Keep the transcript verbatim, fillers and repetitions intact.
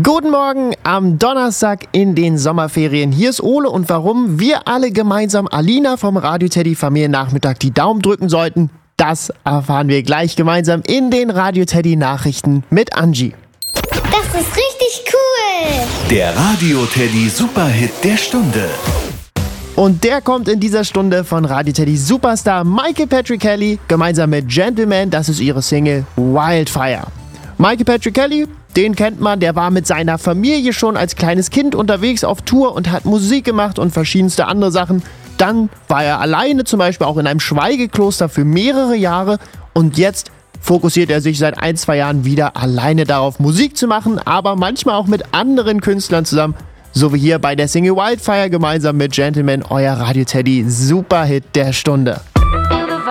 Guten Morgen am Donnerstag in den Sommerferien. Hier ist Ole und warum wir alle gemeinsam Alina vom Radio Teddy Familiennachmittag die Daumen drücken sollten, das erfahren wir gleich gemeinsam in den Radio Teddy Nachrichten mit Angie. Das ist richtig cool! Der Radio Teddy Superhit der Stunde. Und der kommt in dieser Stunde von Radio Teddy Superstar Michael Patrick Kelly gemeinsam mit Gentleman, das ist ihre Single Wildfire. Michael Patrick Kelly, den kennt man, der war mit seiner Familie schon als kleines Kind unterwegs auf Tour und hat Musik gemacht und verschiedenste andere Sachen. Dann war er alleine zum Beispiel auch in einem Schweigekloster für mehrere Jahre und jetzt fokussiert er sich seit ein, zwei Jahren wieder alleine darauf, Musik zu machen, aber manchmal auch mit anderen Künstlern zusammen, so wie hier bei der Single Wildfire gemeinsam mit Gentleman, euer Radio Teddy Superhit der Stunde.